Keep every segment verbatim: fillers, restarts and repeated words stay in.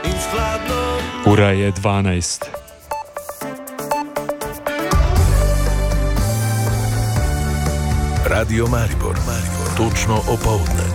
Ura je dvanajst. Radio Maribor, Maribor. Točno opoldne.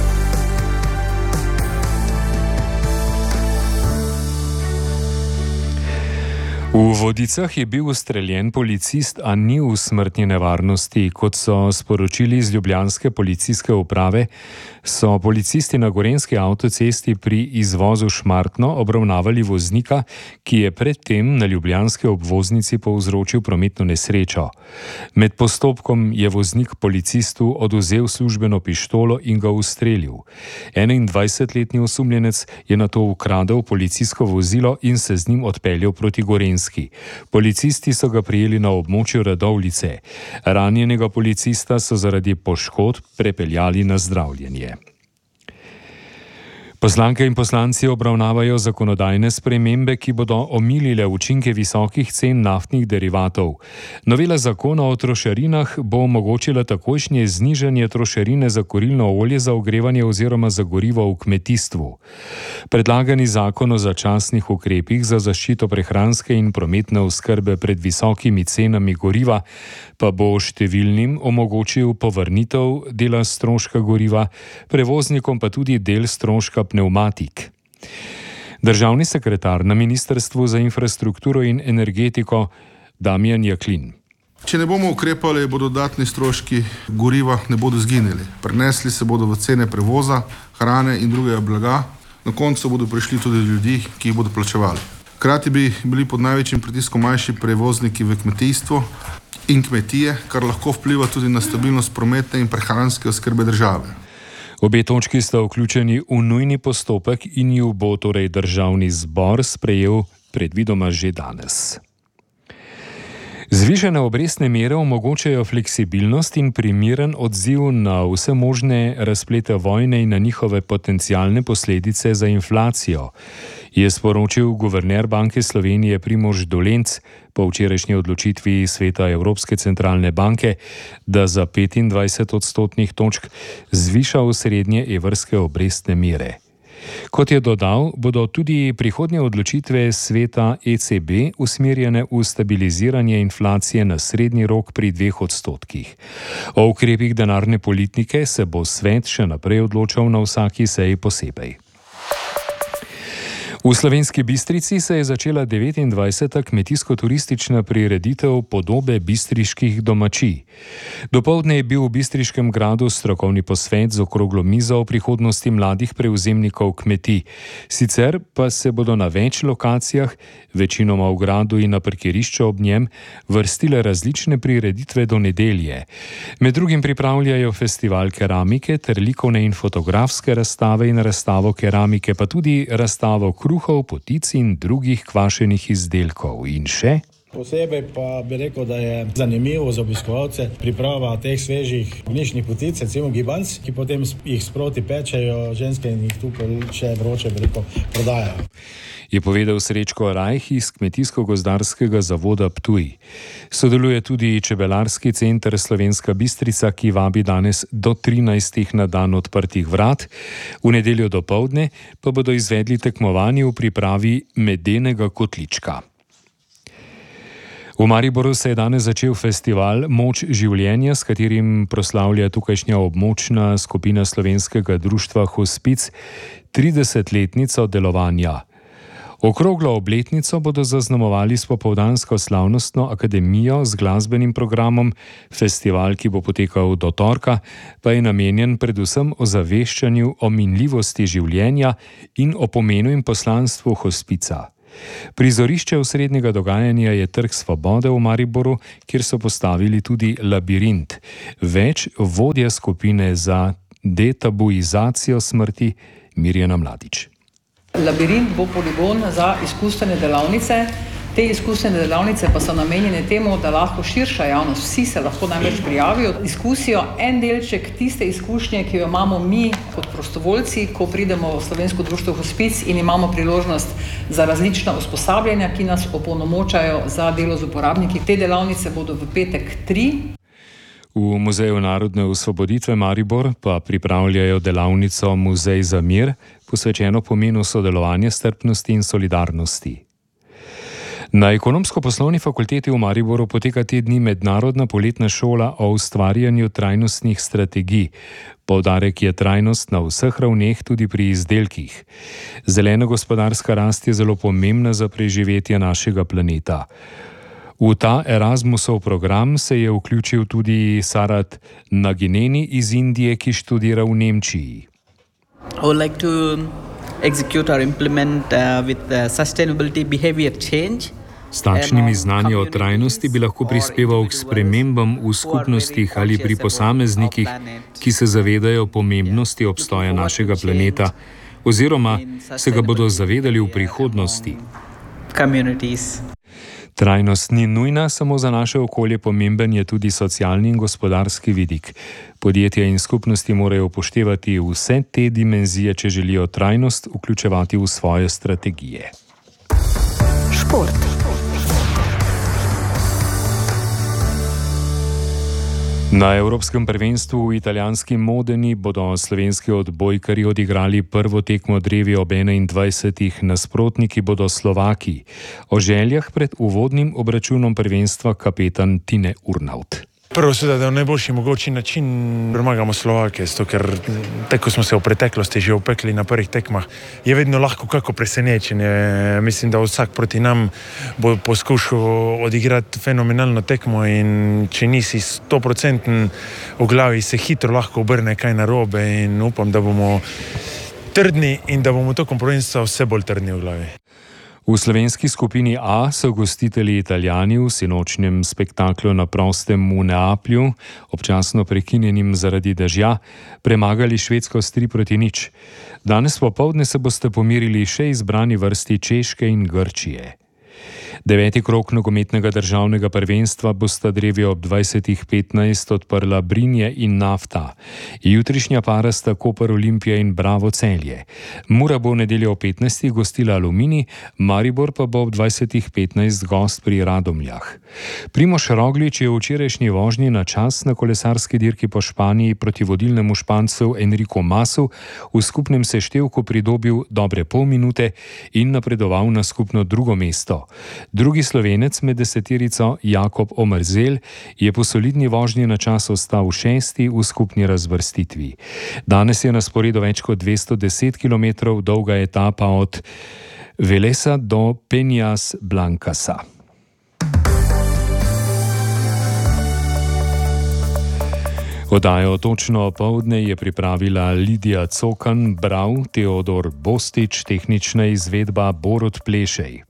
V Vodicah je bil ustreljen policist, a ni v smrtni nevarnosti. Kot so sporočili iz ljubljanske policijske uprave, so policisti na gorenjski avtocesti pri izvozu Šmartno obravnavali voznika, ki je predtem na ljubljanski obvoznici povzročil prometno nesrečo. Med postopkom je voznik policistu odvzel službeno pištolo in ga ustrelil. enaindvajsetletni osumljenec je nato ukradel policijsko vozilo in se z njim odpeljal proti Gorenjski. Policisti so ga prijeli na območju Radovljice. Ranjenega policista so zaradi poškodb prepeljali na zdravljenje. Poslanke in poslanci obravnavajo zakonodajne spremembe, ki bodo omilile učinke visokih cen naftnih derivatov. Novela zakona o trošarinah bo omogočila takojšnje znižanje trošarine za kurilno olje za ogrevanje oziroma za gorivo v kmetijstvu. Predlagani zakon o začasnih ukrepih za zaščito prehranske in prometne oskrbe pred visokimi cenami goriva pa bo številnim omogočil povrnitev dela stroška goriva, prevoznikom pa tudi del stroška pneumatik. Državni sekretar na Ministrstvu za infrastrukturo in energetiko Damjan Jaklin. Če ne bomo ukrepali, bodo dodatni stroški goriva ne bodo zginili. Prenesli se bodo v cene prevoza, hrane in drugega blaga. Na koncu bodo prišli tudi ljudi, ki jih bodo plačevali. Hkrati bi bili pod največjim pritiskom manjši prevozniki v kmetijstvu in kmetije, kar lahko vpliva tudi na stabilnost prometne in prehranske oskrbe države. Obe točki sta vključeni v nujni postopek in ju bo torej državni zbor sprejel predvidoma že danes. Zvišane obrestne mere omogočajo fleksibilnost in primeren odziv na vse možne razplete vojne in na njihove potencialne posledice za inflacijo, je sporočil guverner Banke Slovenije Primož Dolenc po včerajšnji odločitvi Sveta Evropske centralne banke, da za petindvajset odstotnih točk zviša osrednje evrske obrestne mere. Kot je dodal, bodo tudi prihodnje odločitve sveta E C B usmerjene v stabiliziranje inflacije na srednji rok pri dveh odstotkih. O ukrepih denarne politike se bo svet še naprej odločal na vsaki seji posebej. V Slovenski Bistrici se je začela devetindvajseta kmetijsko-turistična prireditev Podobe bistriških domačij. Dopoldne je bil v Bistriškem gradu strokovni posvet z okroglo mizo o prihodnosti mladih prevzemnikov kmetij. Sicer pa se bodo na več lokacijah, večinoma v gradu in na parkirišču ob njem, vrstile različne prireditve do nedelje. Med drugim pripravljajo festival keramike ter likovne in fotografske razstave in razstavo keramike, pa tudi razstavo kruhov, potic in drugih kvašenih izdelkov. In še? Posebej pa bi rekel, da je zanimivo za obiskovalce priprava teh svežih ognjiščnih potic, recimo gibanc, ki potem jih sproti pečejo ženske in jih tukaj še vroče, bi rekel, prodajajo. Je povedal Srečko Rajh iz Kmetijsko-gozdarskega zavoda Ptuj. Sodeluje tudi Čebelarski center Slovenska Bistrica, ki vabi danes do trinajstih na dan odprtih vrat. V nedeljo dopoldne pa bodo izvedli tekmovanje v pripravi medenega kotlička. V Mariboru se je danes začel festival Moč življenja, s katerim proslavlja tukajšnja območna skupina Slovenskega društva Hospic tridesetletnico delovanja. Okroglo obletnico bodo zaznamovali s popoldansko slavnostno akademijo z glasbenim programom. Festival, ki bo potekal do torka, pa je namenjen predvsem ozaveščanju o minljivosti življenja in o pomenu in poslanstvu hospica. Prizorišče osrednjega dogajanja je Trg Svobode v Mariboru, kjer so postavili tudi labirint. Več vodja skupine za detabuizacijo smrti Mirjana Mladić. Labirint bo poligon za izkustvene delavnice. Te izkustvene delavnice pa so namenjene temu, da lahko širša javnost, vsi se lahko največ prijavijo, izkusijo en delček tiste izkušnje, ki jo imamo mi kot prostovoljci, ko pridemo v Slovensko društvo Hospic in imamo priložnost za različna usposabljanja, ki nas opolnomočajo za delo z uporabniki. Te delavnice bodo v petek tri. V Muzeju narodne osvoboditve Maribor pa pripravljajo delavnico Muzej za mir, posvečeno pomenu sodelovanja, strpnosti in solidarnosti. Na Ekonomsko-poslovni fakulteti v Mariboru poteka te dni mednarodna poletna šola o ustvarjanju trajnostnih strategij. Poudarek je trajnost na vseh ravneh, tudi pri izdelkih. Zelena gospodarska rast je zelo pomembna za preživetje našega planeta. V ta Erasmusov program se je vključil tudi Sarat Nagineni iz Indije, ki študira v Nemčiji. I would like to execute or implement uh, with uh, sustainability behavior change. S takšnimi znanji o trajnosti bi lahko prispeval k spremembam v skupnostih ali pri posameznikih, ki se zavedajo pomembnosti obstoja našega planeta oziroma se ga bodo zavedali v prihodnosti. Trajnost ni nujna samo za naše okolje, pomemben je tudi socialni in gospodarski vidik. Podjetja in skupnosti morajo upoštevati vse te dimenzije, če želijo trajnost vključevati v svoje strategije. Šport. Na Evropskem prvenstvu v italijanski Modeni bodo slovenski odbojkarji odigrali prvo tekmo drevi ob enaindvajsetih, nasprotniki bodo Slovaki. O željah pred uvodnim obračunom prvenstva kapetan Tine Urnaut. Prvo seveda, da v najboljši mogoči način premagamo Slovake, zato ker tako smo se v preteklosti že opekli na prvih tekmah, je vedno lahko kako presenečenje. Mislim, da vsak proti nam bo poskušal odigrati fenomenalno tekmo in če nisi stoprocenten v glavi, se hitro lahko obrne kaj narobe in upam, da bomo trdni in da bomo tokom prvenstva vse bolj trdni v glavi. V slovenski skupini A so gostitelji Italijani v sinočnjem spektaklu na prostem v Neaplju, občasno prekinjenim zaradi dežja, premagali Švedsko s tri proti nič. Danes popoldne se boste pomirili še izbrani vrsti Češke in Grčije. Deveti krog nogometnega državnega prvenstva bosta drevi ob dvajsetih petnajst odprla Brinje in Nafta. Jutrišnja para sta Koper Olimpija in Bravo Celje. Mura bo v nedeljo ob petnajstih gostila Aluminij, Maribor pa bo ob dvajsetih petnajst gost pri Radomljah. Primož Roglič je v včerajšnji vožnji na čas na kolesarski dirki po Španiji proti vodilnemu Špancu Enriku Masu v skupnem seštevku pridobil dobre pol minute in napredoval na skupno drugo mesto. Drugi Slovenec med deseterico Jakob Omerzel je po solidni vožnji na čas ostal šesti v skupni razvrstitvi. Danes je na sporedu več kot dvesto deset kilometrov dolga etapa od Velesa do Peñas Blancasa. Oddajo točno opoldne je pripravila Lidija Cokan, bral Teodor Bostič, tehnična izvedba Borut Plešej.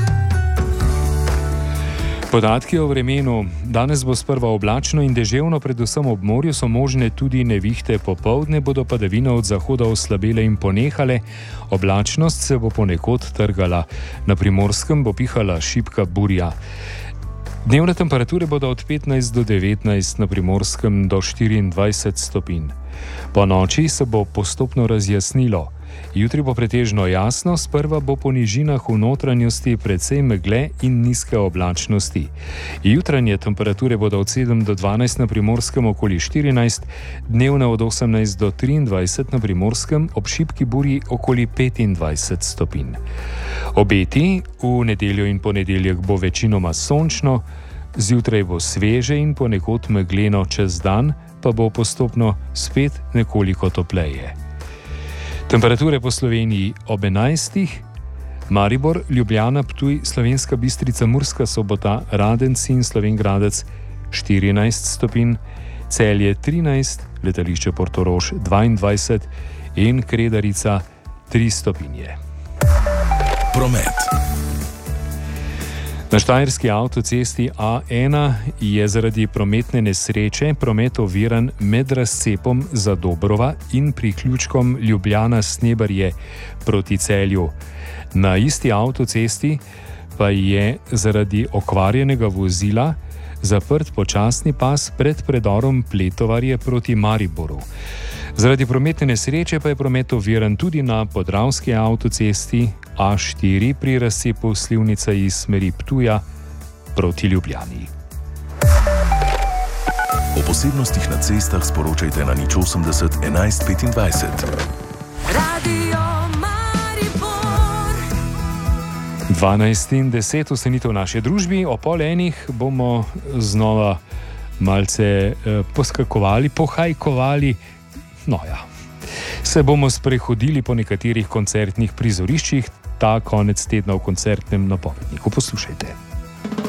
Podatki o vremenu. Danes bo sprva oblačno in deževno, predvsem ob morju so možne tudi nevihte, popoldne bodo padavine od zahoda oslabele in ponehale, oblačnost se bo ponekod trgala. Na Primorskem bo pihala šibka burja. Dnevne temperature bodo od petnajst do devetnajst, na Primorskem do štiriindvajset stopinj. Po noči se bo postopno razjasnilo. Jutri bo pretežno jasno, sprva bo po nižinah v notranjosti precej megle in nizke oblačnosti. Jutranje temperature bodo od sedem do dvanajst, na Primorskem okoli štirinajst, dnevne od osemnajst do triindvajset, na Primorskem ob šibki burji okoli petindvajset stopinj. Obeti v nedeljo in ponedeljek bo večinoma sončno, zjutraj bo sveže in ponekod megleno, čez dan pa bo postopno spet nekoliko topleje. Temperature po Sloveniji ob enajstih, Maribor, Ljubljana, Ptuj, Slovenska Bistrica, Murska Sobota, Radenci in Slovenj Gradec štirinajst stopinj, Celje trinajst, letališče Portorož dvaindvajset in Kredarica tri stopinje. Promet. Na štajerski avtocesti A ena je zaradi prometne nesreče promet oviran med razcepom Zadobrova in priključkom Ljubljana-Snebarje proti Celju. Na isti avtocesti pa je zaradi okvarjenega vozila zaprt počasni pas pred predorom Pletovarje proti Mariboru. Zaradi prometne nesreče pa je promet oviran tudi na podravski avtocesti A štiri pri razcepu Slivnica iz smeri Ptuja proti Ljubljani. posebnostih na cestah sporočajte na nič osemdeset enajst petindvajset. Radio Maribor. dvanajst in deset usenitev v naši družbi, o pol enih bomo znova malce eh, poskakovali, pohajkovali, no ja. Se bomo sprehodili po nekaterih koncertnih prizoriščih, ta konec tedna v koncertnem napovedniku. Poslušajte.